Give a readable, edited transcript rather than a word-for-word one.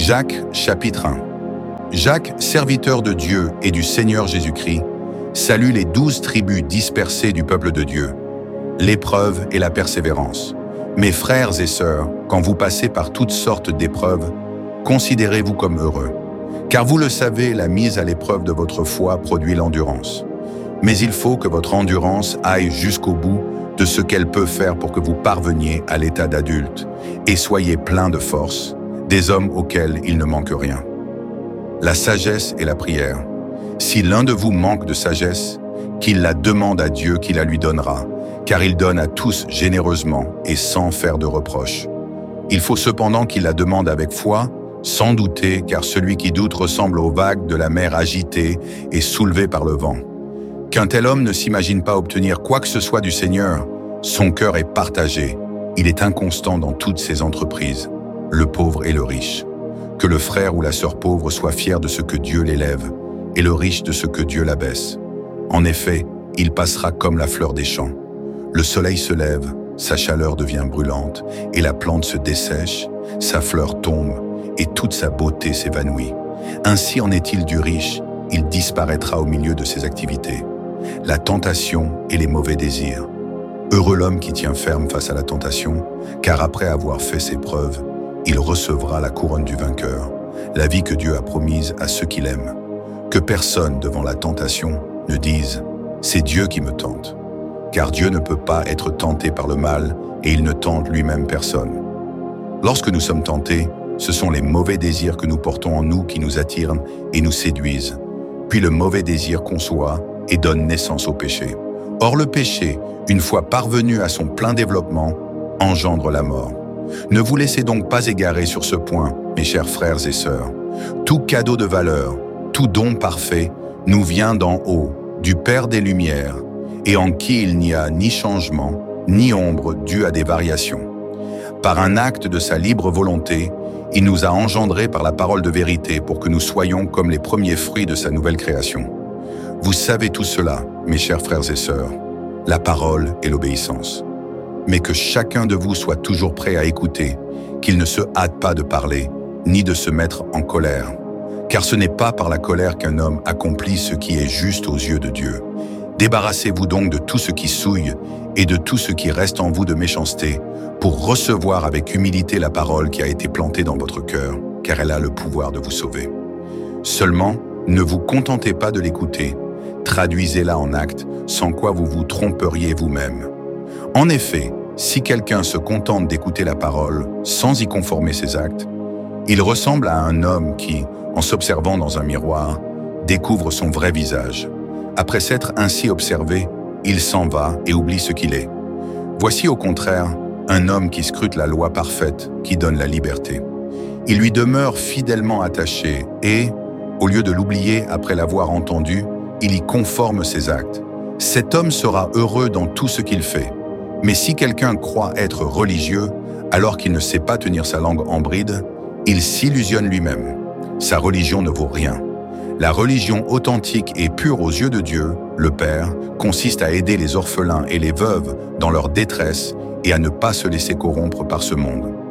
Jacques, chapitre 1. Jacques, serviteur de Dieu et du Seigneur Jésus-Christ, salue les 12 tribus dispersées du peuple de Dieu. L'épreuve et la persévérance. Mes frères et sœurs, quand vous passez par toutes sortes d'épreuves, considérez-vous comme heureux. Car vous le savez, la mise à l'épreuve de votre foi produit l'endurance. Mais il faut que votre endurance aille jusqu'au bout de ce qu'elle peut faire pour que vous parveniez à l'état d'adulte et soyez plein de force, des hommes auxquels il ne manque rien. La sagesse et la prière. Si l'un de vous manque de sagesse, qu'il la demande à Dieu qui la lui donnera, car il donne à tous généreusement et sans faire de reproches. Il faut cependant qu'il la demande avec foi, sans douter, car celui qui doute ressemble aux vagues de la mer agitées et soulevées par le vent. Qu'un tel homme ne s'imagine pas obtenir quoi que ce soit du Seigneur, son cœur est partagé, il est inconstant dans toutes ses entreprises, le pauvre et le riche. Que le frère ou la sœur pauvre soit fier de ce que Dieu l'élève, et le riche de ce que Dieu l'abaisse. En effet, il passera comme la fleur des champs. Le soleil se lève, sa chaleur devient brûlante, et la plante se dessèche, sa fleur tombe, et toute sa beauté s'évanouit. Ainsi en est-il du riche, il disparaîtra au milieu de ses activités. La tentation et les mauvais désirs. Heureux l'homme qui tient ferme face à la tentation, car après avoir fait ses preuves, il recevra la couronne du vainqueur, la vie que Dieu a promise à ceux qui l'aiment. Que personne, devant la tentation, ne dise « c'est Dieu qui me tente », car Dieu ne peut pas être tenté par le mal et il ne tente lui-même personne. Lorsque nous sommes tentés, ce sont les mauvais désirs que nous portons en nous qui nous attirent et nous séduisent. Puis le mauvais désir conçoit et donne naissance au péché. Or le péché, une fois parvenu à son plein développement, engendre la mort. Ne vous laissez donc pas égarer sur ce point, mes chers frères et sœurs. Tout cadeau de valeur, tout don parfait, nous vient d'en haut, du Père des Lumières, et en qui il n'y a ni changement, ni ombre due à des variations. Par un acte de sa libre volonté, il nous a engendrés par la parole de vérité pour que nous soyons comme les premiers fruits de sa nouvelle création. Vous savez tout cela, mes chers frères et sœurs, la parole et l'obéissance. Mais que chacun de vous soit toujours prêt à écouter, qu'il ne se hâte pas de parler, ni de se mettre en colère. Car ce n'est pas par la colère qu'un homme accomplit ce qui est juste aux yeux de Dieu. Débarrassez-vous donc de tout ce qui souille et de tout ce qui reste en vous de méchanceté, pour recevoir avec humilité la parole qui a été plantée dans votre cœur, car elle a le pouvoir de vous sauver. Seulement, ne vous contentez pas de l'écouter, traduisez-la en actes, sans quoi vous vous tromperiez vous-même. En effet, si quelqu'un se contente d'écouter la parole sans y conformer ses actes, il ressemble à un homme qui, en s'observant dans un miroir, découvre son vrai visage. Après s'être ainsi observé, il s'en va et oublie ce qu'il est. Voici au contraire un homme qui scrute la loi parfaite qui donne la liberté. Il lui demeure fidèlement attaché et, au lieu de l'oublier après l'avoir entendu, il y conforme ses actes. Cet homme sera heureux dans tout ce qu'il fait. Mais si quelqu'un croit être religieux, alors qu'il ne sait pas tenir sa langue en bride, il s'illusionne lui-même. Sa religion ne vaut rien. La religion authentique et pure aux yeux de Dieu, le Père, consiste à aider les orphelins et les veuves dans leur détresse et à ne pas se laisser corrompre par ce monde.